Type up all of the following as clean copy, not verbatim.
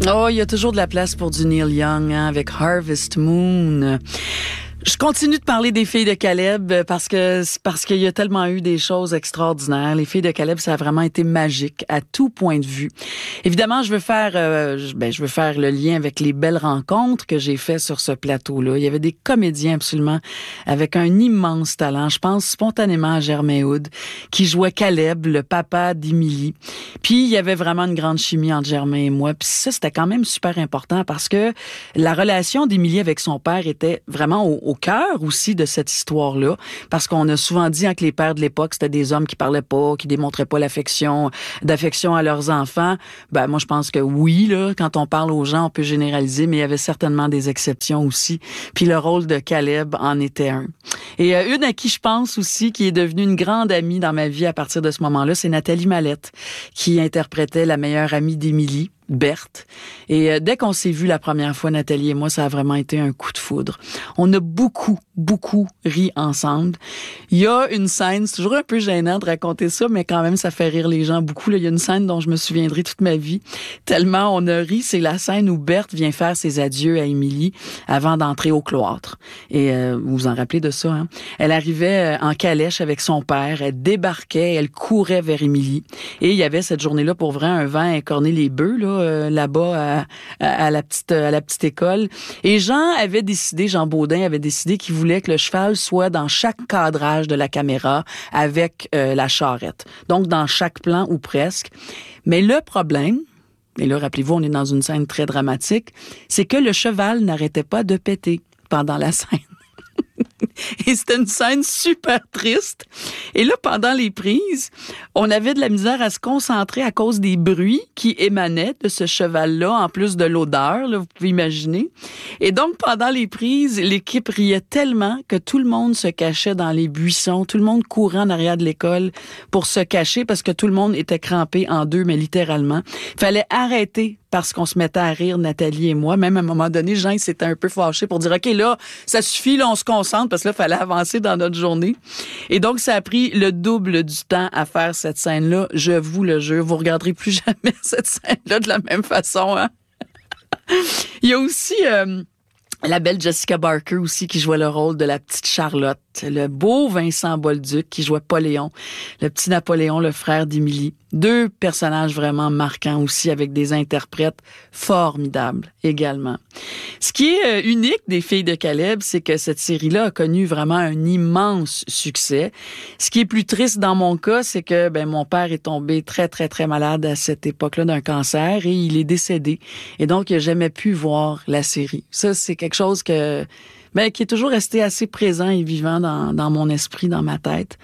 Oh, il y a toujours de la place pour du Neil Young, hein, avec Harvest Moon. Je continue de parler des filles de Caleb parce qu'il y a tellement eu des choses extraordinaires. Les filles de Caleb, ça a vraiment été magique à tout point de vue. Évidemment, je veux faire le lien avec les belles rencontres que j'ai fait sur ce plateau-là. Il y avait des comédiens absolument avec un immense talent. Je pense spontanément à Germain Hood qui jouait Caleb, le papa d'Émilie. Puis il y avait vraiment une grande chimie entre Germain et moi. Puis ça, c'était quand même super important parce que la relation d'Émilie avec son père était vraiment au cœur aussi de cette histoire-là, parce qu'on a souvent dit que les pères de l'époque, c'était des hommes qui parlaient pas, qui démontraient pas d'affection à leurs enfants. Ben moi, je pense que oui, là, quand on parle aux gens, on peut généraliser, mais il y avait certainement des exceptions aussi. Puis le rôle de Caleb en était un. Et une à qui je pense aussi, qui est devenue une grande amie dans ma vie à partir de ce moment-là, c'est Nathalie Mallette, qui interprétait la meilleure amie d'Émilie, Berthe. Et dès qu'on s'est vu la première fois, Nathalie et moi, ça a vraiment été un coup de foudre. On a beaucoup ri ensemble. Il y a une scène, c'est toujours un peu gênant de raconter ça, mais quand même, ça fait rire les gens beaucoup. Là, il y a une scène dont je me souviendrai toute ma vie. Tellement on a ri, c'est la scène où Berthe vient faire ses adieux à Émilie avant d'entrer au cloître. Et vous vous en rappelez de ça, hein? Elle arrivait en calèche avec son père, elle débarquait, elle courait vers Émilie. Et il y avait cette journée-là, pour vrai, un vent à écorner les bœufs, là, là-bas à la petite école. Et Jean Baudin avait décidé qu'il voulait que le cheval soit dans chaque cadrage de la caméra avec la charrette. Donc, dans chaque plan ou presque. Mais le problème, et là, rappelez-vous, on est dans une scène très dramatique, c'est que le cheval n'arrêtait pas de péter pendant la scène. Et c'était une scène super triste. Et là, pendant les prises, on avait de la misère à se concentrer à cause des bruits qui émanaient de ce cheval-là, en plus de l'odeur, là, vous pouvez imaginer. Et donc, pendant les prises, l'équipe riait tellement que tout le monde se cachait dans les buissons, tout le monde courait en arrière de l'école pour se cacher parce que tout le monde était crampé en deux, mais littéralement. Il fallait arrêter parce qu'on se mettait à rire, Nathalie et moi. Même à un moment donné, Jean s'était un peu fâché pour dire « OK, là, ça suffit, là, on se concentre parce que là, il fallait avancer dans notre journée. » Et donc, ça a pris le double du temps à faire cette scène-là. Je vous le jure, vous regarderez plus jamais cette scène-là de la même façon. Hein? Il y a aussi la belle Jessica Barker aussi qui jouait le rôle de la petite Charlotte. Le beau Vincent Bolduc qui jouait Poléon, le petit Napoléon, le frère d'Émilie. Deux personnages vraiment marquants aussi avec des interprètes formidables également. Ce qui est unique des Filles de Caleb, c'est que cette série-là a connu vraiment un immense succès. Ce qui est plus triste dans mon cas, c'est que mon père est tombé très, très, très malade à cette époque-là d'un cancer et il est décédé. Et donc, il n'a jamais pu voir la série. Ça, c'est quelque chose qui est toujours resté assez présent et vivant dans mon esprit, dans ma tête.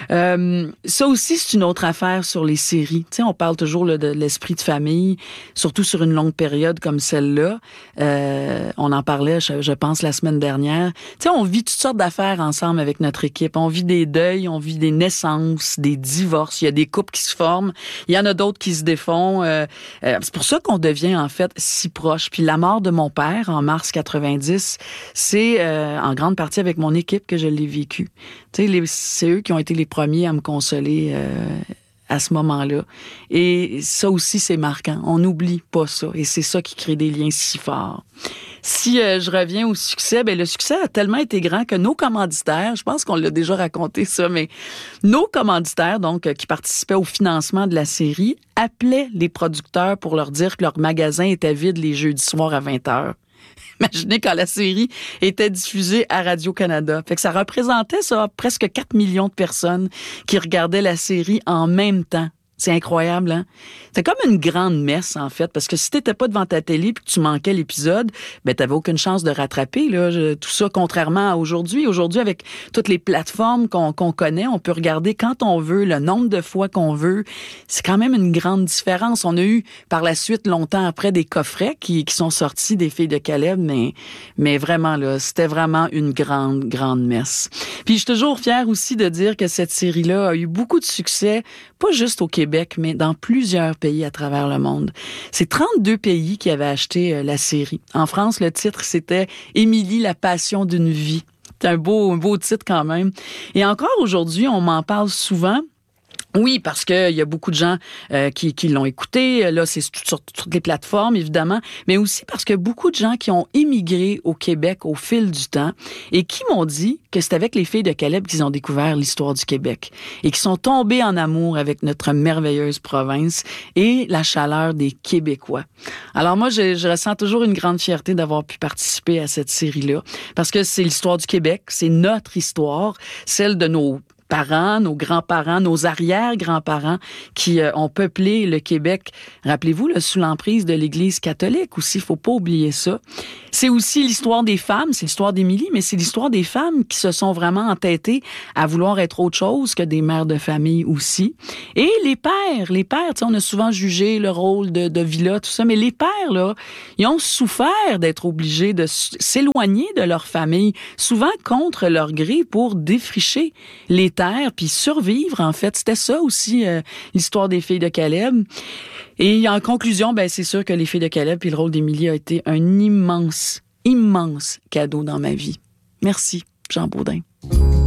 Ça aussi, c'est une autre affaire sur les séries. Tu sais, on parle toujours là, de l'esprit de famille, surtout sur une longue période comme celle-là. On en parlait, je pense, la semaine dernière. Tu sais, on vit toutes sortes d'affaires ensemble avec notre équipe. On vit des deuils, on vit des naissances, des divorces. Il y a des couples qui se forment. Il y en a d'autres qui se défont. C'est pour ça qu'on devient, en fait, si proches. Puis la mort de mon père, en mars 90, c'est en grande partie avec mon équipe que je l'ai vécu. Tu sais, c'est eux qui ont été les premiers à me consoler à ce moment-là. Et ça aussi, c'est marquant. On n'oublie pas ça. Et c'est ça qui crée des liens si forts. Si je reviens au succès, le succès a tellement été grand que nos commanditaires, je pense qu'on l'a déjà raconté ça, mais nos commanditaires, donc, qui participaient au financement de la série, appelaient les producteurs pour leur dire que leur magasin était vide les jeudis soirs à 20h. Imaginez quand la série était diffusée à Radio-Canada. Fait que ça représentait presque 4 millions de personnes qui regardaient la série en même temps. C'est incroyable, hein? C'est comme une grande messe, en fait, parce que si t'étais pas devant ta télé puis que tu manquais l'épisode, t'avais aucune chance de rattraper, là, tout ça, contrairement à aujourd'hui. Aujourd'hui, avec toutes les plateformes qu'on connaît, on peut regarder quand on veut, le nombre de fois qu'on veut. C'est quand même une grande différence. On a eu, par la suite, longtemps après, des coffrets qui sont sortis des Filles de Caleb, mais vraiment, là, c'était vraiment une grande messe. Puis je suis toujours fière aussi de dire que cette série-là a eu beaucoup de succès, pas juste au Québec, mais dans plusieurs pays à travers le monde. C'est 32 pays qui avaient acheté la série. En France, le titre, c'était « Émilie, la passion d'une vie ». C'est un beau titre quand même. Et encore aujourd'hui, on m'en parle souvent. Oui, parce que il y a beaucoup de gens qui l'ont écouté. Là, c'est sur toutes les plateformes, évidemment, mais aussi parce que beaucoup de gens qui ont immigré au Québec au fil du temps et qui m'ont dit que c'est avec les filles de Caleb qu'ils ont découvert l'histoire du Québec et qui sont tombés en amour avec notre merveilleuse province et la chaleur des Québécois. Alors moi, je ressens toujours une grande fierté d'avoir pu participer à cette série-là parce que c'est l'histoire du Québec, c'est notre histoire, celle de nos parents, nos grands-parents, nos arrière-grands-parents qui ont peuplé le Québec. Rappelez-vous, là, sous l'emprise de l'Église catholique aussi, il faut pas oublier ça. C'est aussi l'histoire des femmes, c'est l'histoire d'Émilie, mais c'est l'histoire des femmes qui se sont vraiment entêtées à vouloir être autre chose que des mères de famille aussi. Et les pères, tu sais, on a souvent jugé le rôle de Villa, tout ça, mais les pères, là, ils ont souffert d'être obligés de s'éloigner de leur famille, souvent contre leur gré pour défricher les terres puis survivre, en fait. C'était ça aussi, l'histoire des filles de Caleb. Et en conclusion, ben c'est sûr que les filles de Caleb puis le rôle d'Émilie a été un immense cadeau dans ma vie. Merci, Jean Baudin.